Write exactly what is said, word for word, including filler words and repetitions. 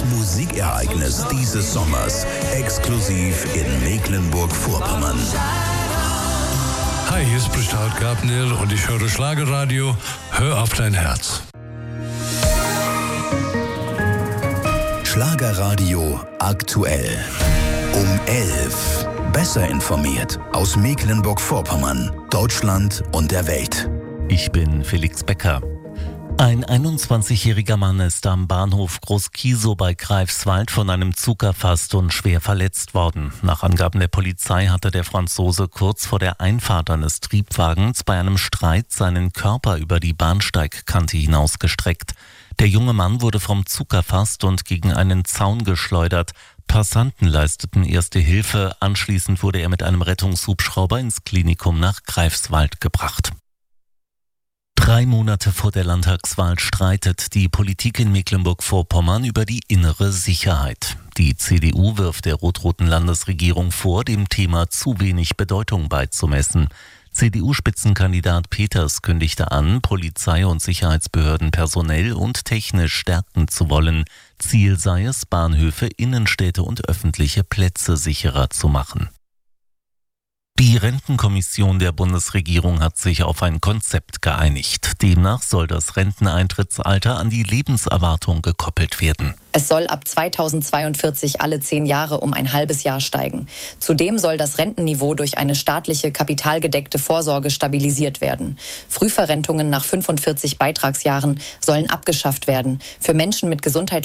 Musikereignis dieses Sommers, exklusiv in Mecklenburg-Vorpommern. Hi, hier ist Bestaut Gabnil und ich höre Schlagerradio. Hör auf dein Herz. Schlagerradio aktuell. Um elf. Besser informiert aus Mecklenburg-Vorpommern, Deutschland und der Welt. Ich bin Felix Becker. Ein einundzwanzigjähriger Mann ist am Bahnhof Groß-Kiesow bei Greifswald von einem Zug erfasst und schwer verletzt worden. Nach Angaben der Polizei hatte der Franzose kurz vor der Einfahrt eines Triebwagens bei einem Streit seinen Körper über die Bahnsteigkante hinausgestreckt. Der junge Mann wurde vom Zug erfasst und gegen einen Zaun geschleudert. Passanten leisteten erste Hilfe. Anschließend wurde er mit einem Rettungshubschrauber ins Klinikum nach Greifswald gebracht. Drei Monate vor der Landtagswahl streitet die Politik in Mecklenburg-Vorpommern über die innere Sicherheit. Die C D U wirft der rot-roten Landesregierung vor, dem Thema zu wenig Bedeutung beizumessen. C D U-Spitzenkandidat Peters kündigte an, Polizei- und Sicherheitsbehörden personell und technisch stärken zu wollen. Ziel sei es, Bahnhöfe, Innenstädte und öffentliche Plätze sicherer zu machen. Die Rentenkommission der Bundesregierung hat sich auf ein Konzept geeinigt. Demnach soll das Renteneintrittsalter an die Lebenserwartung gekoppelt werden. Es soll ab zweitausendzweiundvierzig alle zehn Jahre um ein halbes Jahr steigen. Zudem soll das Rentenniveau durch eine staatliche kapitalgedeckte Vorsorge stabilisiert werden. Frühverrentungen nach fünfundvierzig Beitragsjahren sollen abgeschafft werden. Für Menschen mit gesundheitlichen